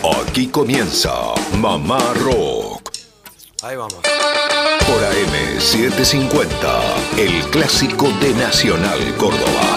Aquí comienza Mamá Rock. Ahí vamos. Por AM 750, el clásico de Nacional Córdoba.